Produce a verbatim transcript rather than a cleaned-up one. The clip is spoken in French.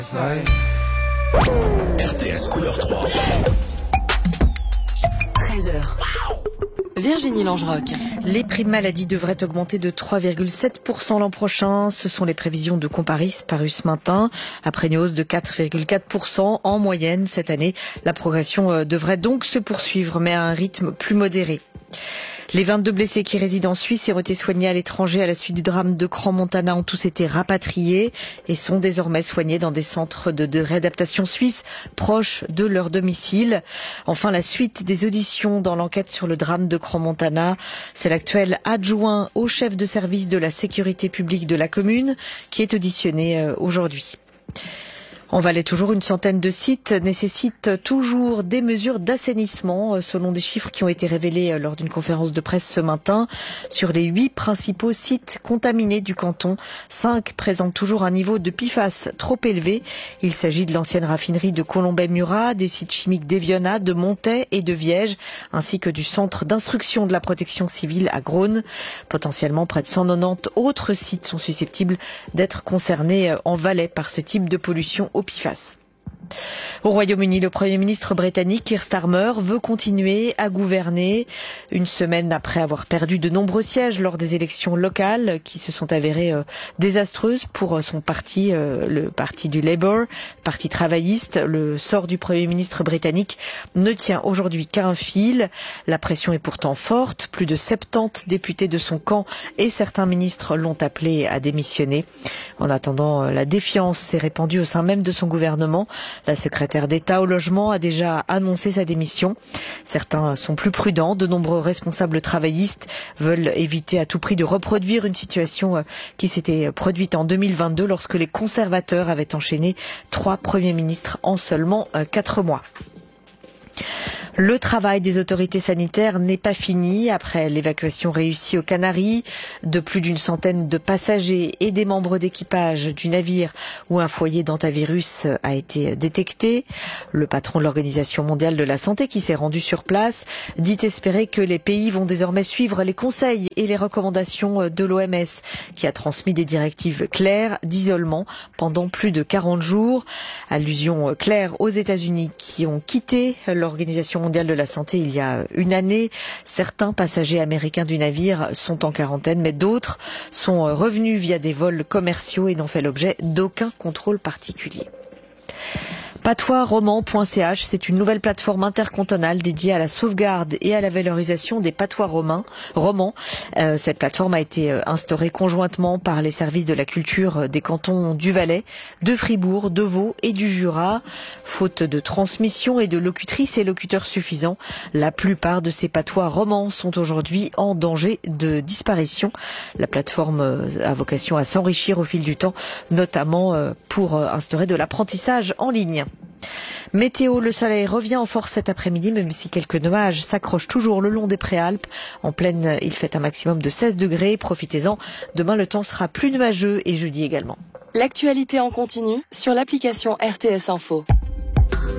R T S couleur trois. treize heures. Virginie Langeroc. Les primes maladie devraient augmenter de trois virgule sept pour cent l'an prochain. Ce sont les prévisions de Comparis parues ce matin. Après une hausse de quatre virgule quatre pour cent en moyenne cette année, la progression devrait donc se poursuivre, mais à un rythme plus modéré. Les vingt-deux blessés qui résident en Suisse et ont été soignés à l'étranger à la suite du drame de Crans-Montana ont tous été rapatriés et sont désormais soignés dans des centres de, de réadaptation suisses proches de leur domicile. Enfin, la suite des auditions dans l'enquête sur le drame de Crans-Montana, c'est l'actuel adjoint au chef de service de la sécurité publique de la commune qui est auditionné aujourd'hui. En Valais, toujours une centaine de sites nécessitent toujours des mesures d'assainissement, selon des chiffres qui ont été révélés lors d'une conférence de presse ce matin. Sur les huit principaux sites contaminés du canton, cinq présentent toujours un niveau de P F A S trop élevé. Il s'agit de l'ancienne raffinerie de Colombey-Murat, des sites chimiques d'Eviona, de Montaix et de Viège, ainsi que du centre d'instruction de la protection civile à Grosne. Potentiellement, près de cent quatre-vingt-dix autres sites sont susceptibles d'être concernés en Valais par ce type de pollution au P F A S. Au Royaume-Uni, le Premier ministre britannique Keir Starmer veut continuer à gouverner une semaine après avoir perdu de nombreux sièges lors des élections locales qui se sont avérées euh, désastreuses pour son parti, euh, le parti du Labour, parti travailliste. Le sort du Premier ministre britannique ne tient aujourd'hui qu'à un fil. La pression est pourtant forte. Plus de soixante-dix députés de son camp et certains ministres l'ont appelé à démissionner. En attendant, la défiance s'est répandue au sein même de son gouvernement. La secrétaire d'État au logement a déjà annoncé sa démission. Certains sont plus prudents. De nombreux responsables travaillistes veulent éviter à tout prix de reproduire une situation qui s'était produite en deux mille vingt-deux lorsque les conservateurs avaient enchaîné trois premiers ministres en seulement quatre mois. Le travail des autorités sanitaires n'est pas fini. Après l'évacuation réussie aux Canaries de plus d'une centaine de passagers et des membres d'équipage du navire où un foyer d'hantavirus a été détecté, le patron de l'Organisation mondiale de la santé qui s'est rendu sur place dit espérer que les pays vont désormais suivre les conseils et les recommandations de l'O M S qui a transmis des directives claires d'isolement pendant plus de quarante jours. Allusion claire aux États-Unis qui ont quitté l'Organisation mondiale de la santé il y a une année. Certains passagers américains du navire sont en quarantaine, mais d'autres sont revenus via des vols commerciaux et n'ont fait l'objet d'aucun contrôle particulier. patois roman point c h, c'est une nouvelle plateforme intercantonale dédiée à la sauvegarde et à la valorisation des patois romains, romans. Euh, cette plateforme a été instaurée conjointement par les services de la culture des cantons du Valais, de Fribourg, de Vaud et du Jura. Faute de transmission et de locutrices et locuteurs suffisants, la plupart de ces patois romans sont aujourd'hui en danger de disparition. La plateforme a vocation à s'enrichir au fil du temps, notamment pour instaurer de l'apprentissage en ligne. Météo, le soleil revient en force cet après-midi, même si quelques nuages s'accrochent toujours le long des Préalpes. En plaine, il fait un maximum de seize degrés. Profitez-en. Demain, le temps sera plus nuageux et jeudi également. L'actualité en continu sur l'application R T S Info.